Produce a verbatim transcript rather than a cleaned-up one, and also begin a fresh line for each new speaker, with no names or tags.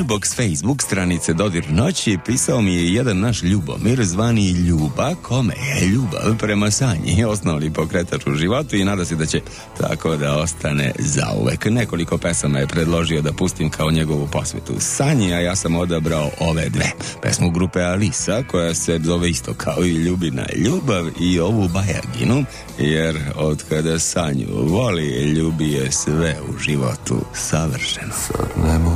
inbox Facebook stranice Dodir noći pisao mi je jedan naš Ljubomir zvani Ljuba, kome je ljubav prema sanji osnovni pokretač u životu i nada se da će tako da ostane zauvek. Nekoliko pesama je predložio da pustim kao njegovu posvetu sanji, a ja sam odabrao ove dve. Pesmu grupe Alisa koja se zove isto kao i Ljubina ljubav i ovu Bajaginu, jer od kada sanju voli, ljubi je sve u životu savršeno.
Sad ne mogu